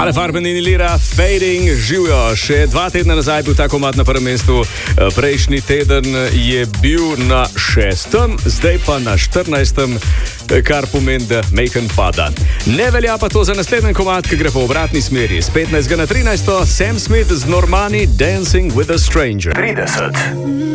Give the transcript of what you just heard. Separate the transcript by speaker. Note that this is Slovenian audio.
Speaker 1: Ale Farben in Lira, Fading, živijo. Še 2 tedna nazaj bil ta komad na prvem mestu, prejšnji teden je bil na 6., zdaj pa na 14., kar pomeni, da Macon pada. Ne velja pa to za naslednji komad, ki gre po obratni smeri. Z 15. na 13. Sam Smith z Normani, Dancing with a Stranger.
Speaker 2: 30.